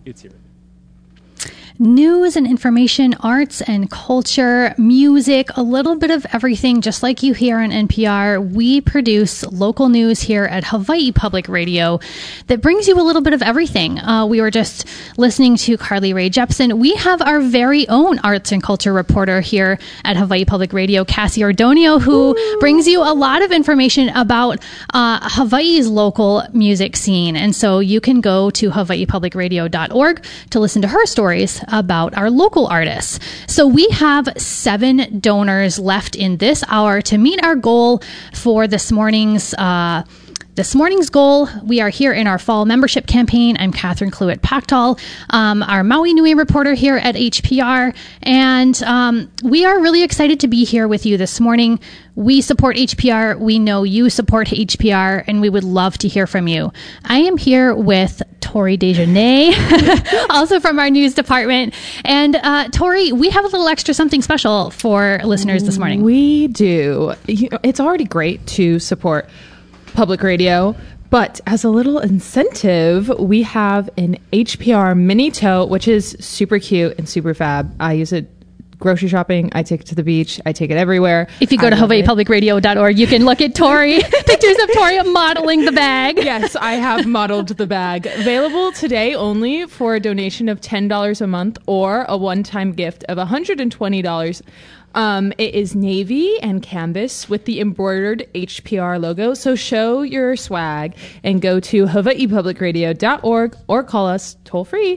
It's here. News and information, arts and culture, music, a little bit of everything, just like you hear on NPR. We produce local news here at Hawaii Public Radio that brings you a little bit of everything. We were just listening to Carly Rae Jepsen. We have our very own arts and culture reporter here at Hawaii Public Radio, Cassie Ordonio, who brings you a lot of information about Hawaii's local music scene. And so you can go to hawaiipublicradio.org to listen to her stories about our local artists. So we have 7 donors left in this hour to meet our goal for this morning's goal. We are here in our fall membership campaign. I'm Catherine Cluett-Pactol, our Maui Nui reporter here at HPR, and we are really excited to be here with you this morning. We support HPR. We know you support HPR, and we would love to hear from you. I am here with Tori Dejanay, also from our news department. And Tori, we have a little extra something special for listeners this morning. We do. It's already great to support public radio, but as a little incentive, we have an HPR mini tote, which is super cute and super fab. I use it grocery shopping. I take it to the beach. I take it everywhere. If you go to hawaiipublicradio.org, you can look at Tori, pictures of Tori modeling the bag. Yes, I have modeled the bag. Available today only for a donation of $10 a month or a one-time gift of $120. It is navy and canvas with the embroidered HPR logo. So show your swag and go to hawaiipublicradio.org or call us toll free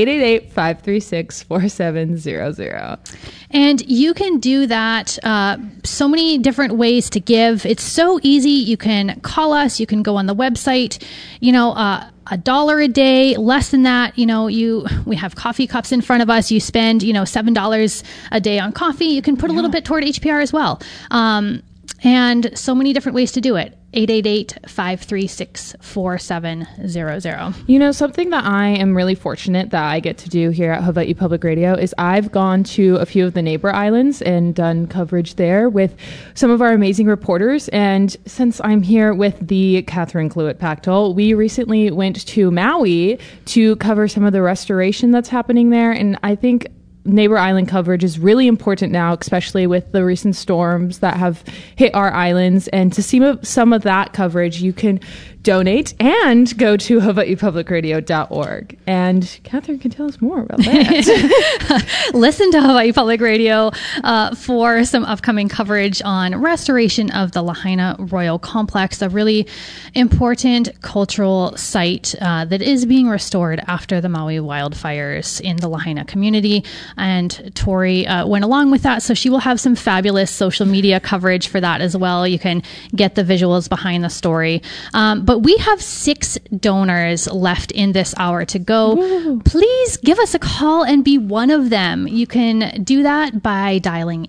888-536-4700. And you can do that so many different ways to give. It's so easy. You can call us. You can go on the website. $1 a day, less than that, we have coffee cups in front of us. You spend, $7 a day on coffee. You can put a little bit toward HPR as well. And so many different ways to do it. 888-536-4700. Something that I am really fortunate that I get to do here at Hawaii Public Radio is I've gone to a few of the neighbor islands and done coverage there with some of our amazing reporters. And since I'm here with the Catherine Cluett-Pactol, we recently went to Maui to cover some of the restoration that's happening there. And I think neighbor island coverage is really important now, especially with the recent storms that have hit our islands. And to see some of that coverage, you can donate and go to hawaiipublicradio.org. And Catherine can tell us more about that. Listen to Hawaii Public Radio for some upcoming coverage on restoration of the Lahaina Royal Complex, a really important cultural site that is being restored after the Maui wildfires in the Lahaina community. And Tori went along with that, so she will have some fabulous social media coverage for that as well. You can get the visuals behind the story. But we have 6 donors left in this hour to go. Woo. Please give us a call and be one of them. You can do that by dialing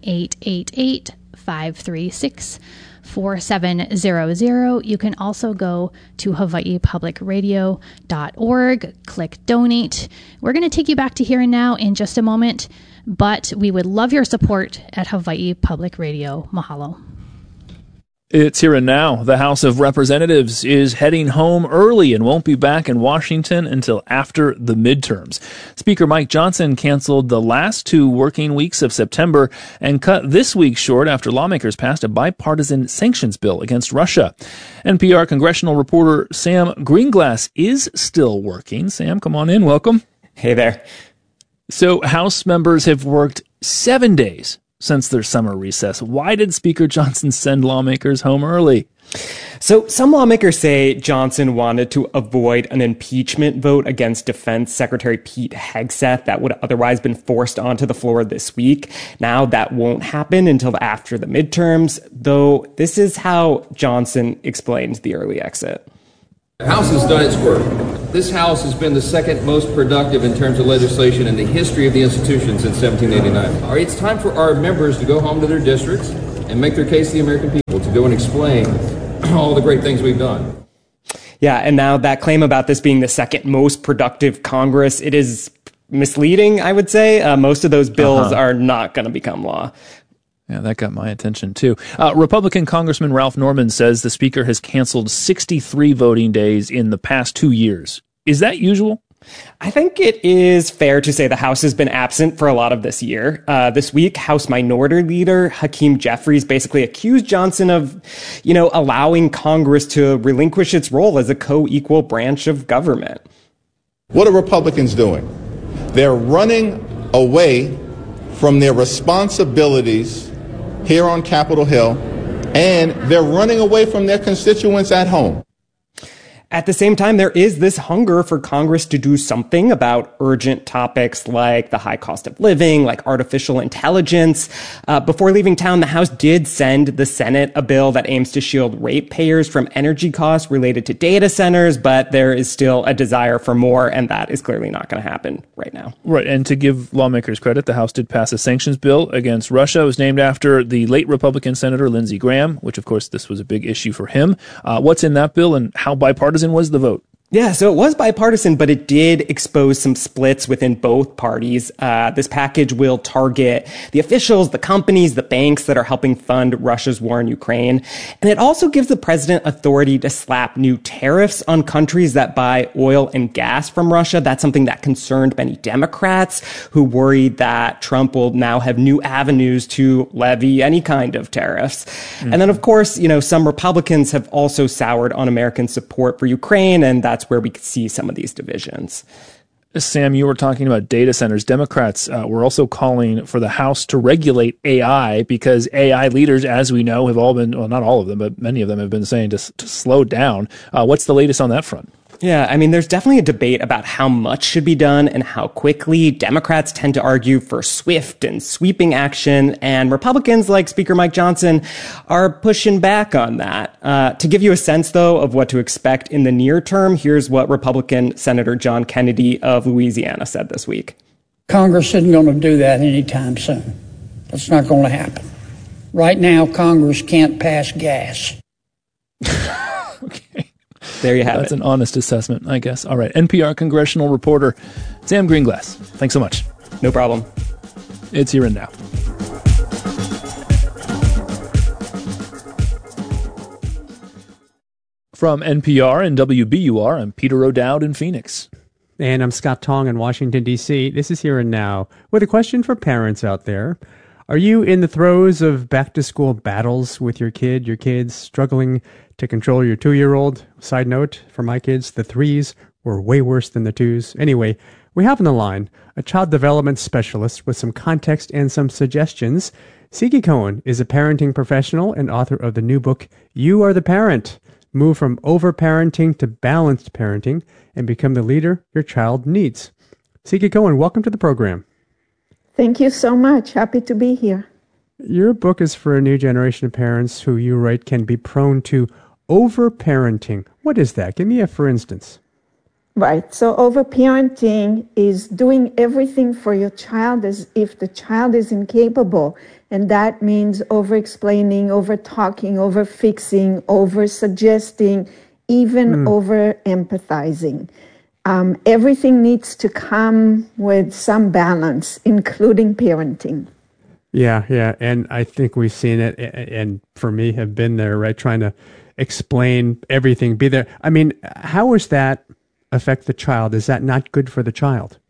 888-536-4700. You can also go to hawaiipublicradio.org, click donate. We're going to take you back to Here and Now in just a moment, but we would love your support at Hawaii Public Radio. Mahalo. It's Here and Now. The House of Representatives is heading home early and won't be back in Washington until after the midterms. Speaker Mike Johnson canceled the last 2 working weeks of September and cut this week short after lawmakers passed a bipartisan sanctions bill against Russia. NPR congressional reporter Sam Greenglass is still working. Sam, come on in. Welcome. Hey there. So House members have worked 7 days since their summer recess. Why did Speaker Johnson send lawmakers home early? So some lawmakers say Johnson wanted to avoid an impeachment vote against Defense Secretary Pete Hegseth that would have otherwise been forced onto the floor this week. Now that won't happen until after the midterms, though this is how Johnson explained the early exit. The House has done its work. This House has been the second most productive in terms of legislation in the history of the institution since 1789. It's time for our members to go home to their districts and make their case to the American people, to go and explain all the great things we've done. Yeah, and now that claim about this being the second most productive Congress, it is misleading, I would say. Most of those bills are not going to become law. Yeah, that got my attention, too. Republican Congressman Ralph Norman says the Speaker has canceled 63 voting days in the past 2 years. Is that usual? I think it is fair to say the House has been absent for a lot of this year. This week, House Minority Leader Hakeem Jeffries basically accused Johnson of, allowing Congress to relinquish its role as a co-equal branch of government. What are Republicans doing? They're running away from their responsibilities here on Capitol Hill, and they're running away from their constituents at home. At the same time, there is this hunger for Congress to do something about urgent topics like the high cost of living, like artificial intelligence. Before leaving town, the House did send the Senate a bill that aims to shield ratepayers from energy costs related to data centers, but there is still a desire for more, and that is clearly not going to happen right now. Right, and to give lawmakers credit, the House did pass a sanctions bill against Russia. It was named after the late Republican Senator Lindsey Graham, which, of course, this was a big issue for him. What's in that bill, and how bipartisan was the vote? Yeah, so it was bipartisan, but it did expose some splits within both parties. This package will target the officials, the companies, the banks that are helping fund Russia's war in Ukraine. And it also gives the president authority to slap new tariffs on countries that buy oil and gas from Russia. That's something that concerned many Democrats who worried that Trump will now have new avenues to levy any kind of tariffs. Mm-hmm. And then, of course, some Republicans have also soured on American support for Ukraine, and that's where we could see some of these divisions. Sam, you were talking about data centers. Democrats were also calling for the House to regulate AI because AI leaders, as we know, have all been, well, not all of them, but many of them have been saying to slow down. What's the latest on that front? Yeah, there's definitely a debate about how much should be done and how quickly. Democrats tend to argue for swift and sweeping action, and Republicans like Speaker Mike Johnson are pushing back on that. To give you a sense, though, of what to expect in the near term, here's what Republican Senator John Kennedy of Louisiana said this week. Congress isn't going to do that anytime soon. That's not going to happen. Right now, Congress can't pass gas. Okay. There you have That's an honest assessment, I guess. All right. NPR congressional reporter Sam Greenglass. Thanks so much. No problem. It's Here and Now. From NPR and WBUR, I'm Peter O'Dowd in Phoenix. And I'm Scott Tong in Washington, D.C. This is Here and Now with a question for parents out there. Are you in the throes of back-to-school battles with your kids struggling to control your 2-year-old? Side note, for my kids, the 3s were way worse than the 2s. Anyway, we have on the line a child development specialist with some context and some suggestions. Sigi Cohen is a parenting professional and author of the new book, You Are the Parent. Move from over-parenting to balanced parenting and become the leader your child needs. Sigi Cohen, welcome to the program. Thank you so much. Happy to be here. Your book is for a new generation of parents who you write can be prone to over-parenting. What is that? Give me a for instance. Right. So over-parenting is doing everything for your child as if the child is incapable. And that means over-explaining, over-talking, over-fixing, over-suggesting, even over-empathizing. Everything needs to come with some balance, including parenting. Yeah. And I think we've seen it, and for me, have been there, right? Trying to explain everything, be there. How does that affect the child? Is that not good for the child?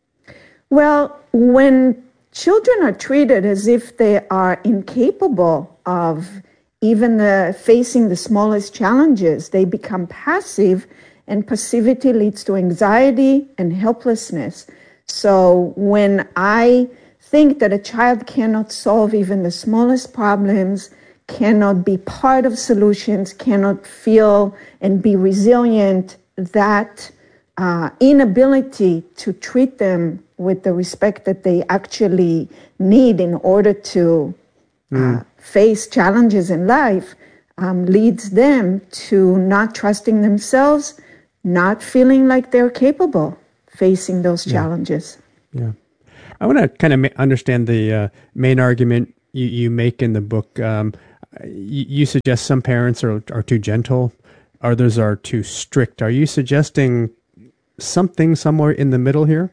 Well, when children are treated as if they are incapable of even facing the smallest challenges, they become passive, and passivity leads to anxiety and helplessness. So when I think that a child cannot solve even the smallest problems, cannot be part of solutions, cannot feel and be resilient, that inability to treat them with the respect that they actually need in order to face challenges in life leads them to not trusting themselves, not feeling like they're capable facing those challenges. Yeah. I want to kind of understand the main argument you make in the book. You suggest some parents are too gentle, others are too strict. Are you suggesting something somewhere in the middle here?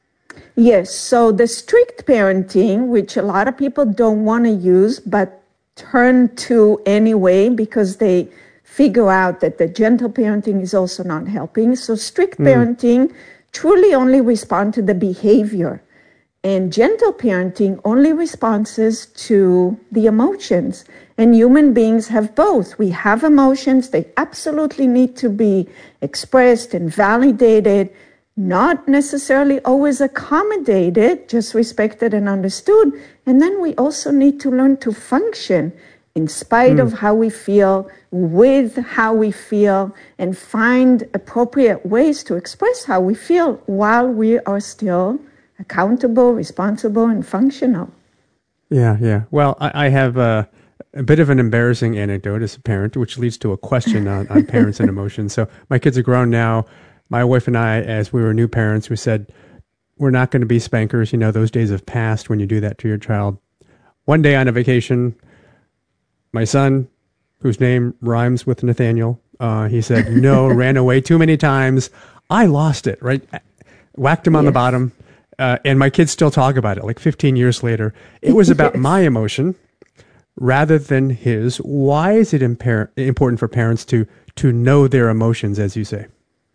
Yes. So the strict parenting, which a lot of people don't want to use, but turn to anyway because they figure out that the gentle parenting is also not helping. So strict parenting truly only respond to the behavior. And gentle parenting only responds to the emotions. And human beings have both. We have emotions. They absolutely need to be expressed and validated, not necessarily always accommodated, just respected and understood. And then we also need to learn to function in spite of how we feel, with how we feel, and find appropriate ways to express how we feel while we are still accountable, responsible, and functional. Yeah. Well, I have a bit of an embarrassing anecdote as a parent, which leads to a question on parents and emotions. So my kids are grown now. My wife and I, as we were new parents, we said, we're not going to be spankers. You know, those days have passed when you do that to your child. One day on a vacation, my son, whose name rhymes with Nathaniel, he said, no, ran away too many times. I lost it, right? Whacked him on the bottom. And my kids still talk about it, like 15 years later. It was about my emotion rather than his. Why is it important for parents to know their emotions, as you say?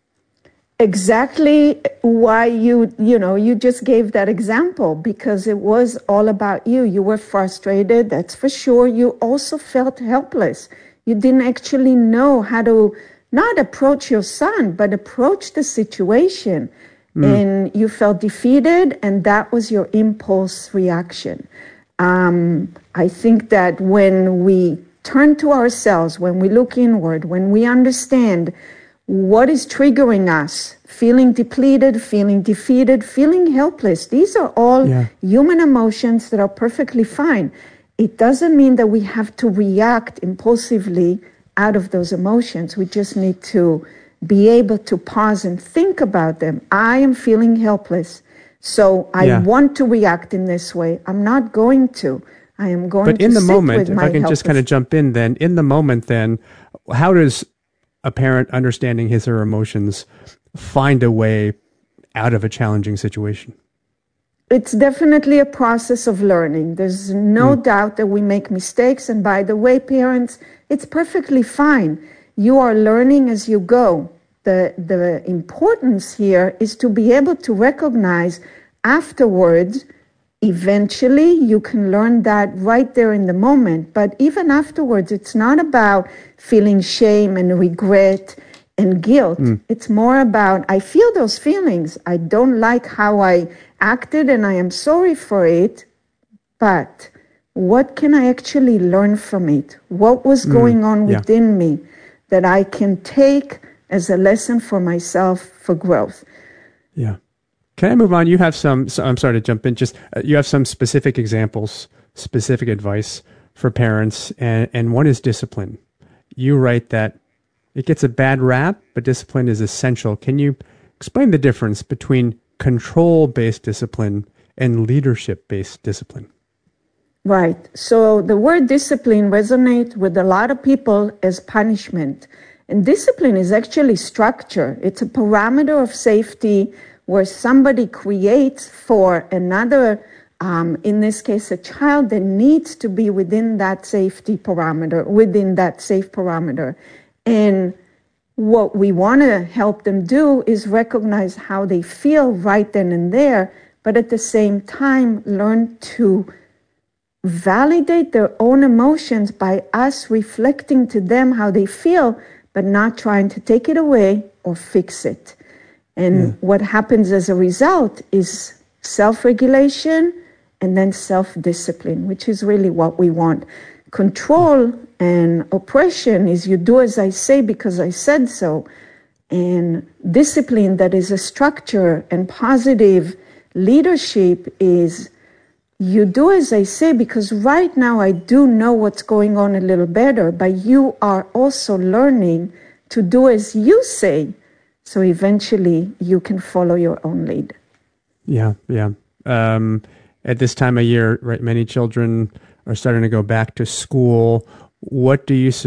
Exactly why you just gave that example, because it was all about you. You were frustrated, that's for sure. You also felt helpless. You didn't actually know how to not approach your son, but approach the situation. And you felt defeated, and that was your impulse reaction. I think that when we turn to ourselves, when we look inward, when we understand what is triggering us, feeling depleted, feeling defeated, feeling helpless, these are all human emotions that are perfectly fine. It doesn't mean that we have to react impulsively out of those emotions. We just need to be able to pause and think about them. I am feeling helpless, so I want to react in this way. I'm not going to. I am going to sit with my helplessness. But in the moment, if I can just kind of jump in then, in the moment then, how does a parent understanding his or her emotions find a way out of a challenging situation? It's definitely a process of learning. There's no doubt that we make mistakes. And by the way, parents, it's perfectly fine. You are learning as you go. The importance here is to be able to recognize afterwards. Eventually, you can learn that right there in the moment. But even afterwards, it's not about feeling shame and regret and guilt. It's more about, I feel those feelings. I don't like how I acted, and I am sorry for it. But what can I actually learn from it? What was going on within me that I can take as a lesson for myself for growth? Yeah. Can I move on? You have I'm sorry to jump in, just you have some specific examples, specific advice for parents, and one is discipline. You write that it gets a bad rap, but discipline is essential. Can you explain the difference between control-based discipline and leadership-based discipline? Right. So the word discipline resonates with a lot of people as punishment. And discipline is actually structure. It's a parameter of safety where somebody creates for another, in this case, a child that needs to be within that safety parameter, within that safe parameter. And what we want to help them do is recognize how they feel right then and there, but at the same time, learn to validate their own emotions by us reflecting to them how they feel, but not trying to take it away or fix it. And what happens as a result is self-regulation and then self-discipline, which is really what we want. Control and oppression is you do as I say because I said so. And discipline that is a structure and positive leadership is you do as I say because right now I do know what's going on a little better, but you are also learning to do as you say. So eventually you can follow your own lead. Yeah. At this time of year, right, many children are starting to go back to school. What do you